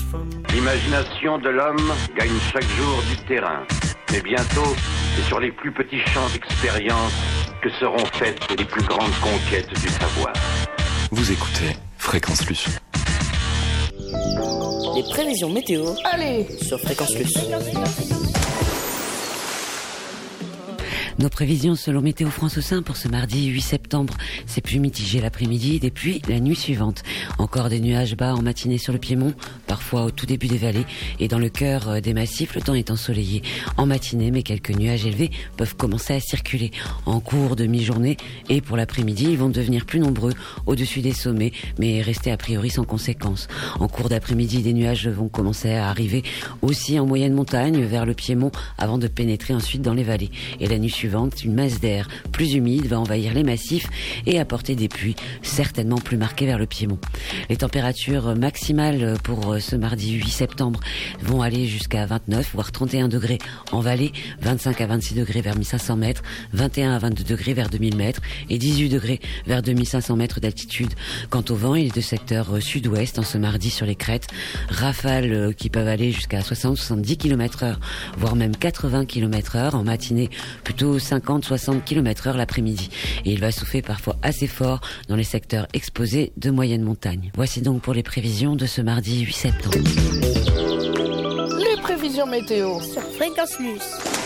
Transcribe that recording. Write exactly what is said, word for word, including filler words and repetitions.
L'imagination de l'homme gagne chaque jour du terrain. Mais bientôt, c'est sur les plus petits champs d'expérience que seront faites les plus grandes conquêtes du savoir. Vous écoutez Fréquence Plus. Les prévisions météo. Allez, sur Fréquence Plus. Nos prévisions selon Météo France au sein pour ce mardi huit septembre. C'est plus mitigé l'après-midi et puis la nuit suivante. Encore des nuages bas en matinée sur le Piémont, parfois au tout début des vallées. Et dans le cœur des massifs, le temps est ensoleillé en matinée, mais quelques nuages élevés peuvent commencer à circuler en cours de mi-journée. Et pour l'après-midi, ils vont devenir plus nombreux au-dessus des sommets, mais rester a priori sans conséquence. En cours d'après-midi, des nuages vont commencer à arriver aussi en moyenne montagne vers le Piémont avant de pénétrer ensuite dans les vallées. Et la nuit suivante, une masse d'air plus humide va envahir les massifs et apporter des pluies certainement plus marquées vers le Piémont. Les températures maximales pour ce mardi huit septembre vont aller jusqu'à vingt-neuf voire trente et un degrés en vallée, vingt-cinq à vingt-six degrés vers mille cinq cents mètres, vingt et un à vingt-deux degrés vers deux mille mètres et dix-huit degrés vers deux mille cinq cents mètres d'altitude. Quant au vent, il est de secteur sud-ouest en ce mardi sur les crêtes, rafales qui peuvent aller jusqu'à soixante à soixante-dix kilomètres heure, voire même quatre-vingts kilomètres heure en matinée, plutôt cinquante à soixante kilomètres heure l'après-midi. Et il va souffler parfois assez fort dans les secteurs exposés de moyenne montagne. Voici donc pour les prévisions de ce mardi huit septembre. Les prévisions météo sur Fréquence Plus.